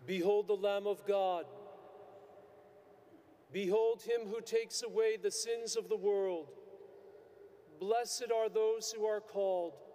Behold the Lamb of God. Behold him who takes away the sins of the world. Blessed are those who are called